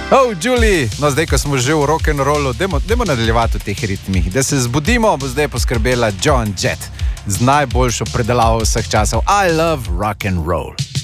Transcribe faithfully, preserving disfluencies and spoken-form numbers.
Oh, Julie, no zdaj, ko smo že v rock'n'rollu, dajmo, dajmo nadaljevati v teh ritmih. Da se zbudimo, bo zdaj poskrbela Joan Jett z najboljšo predelavo vseh časov. I love rock'n'roll.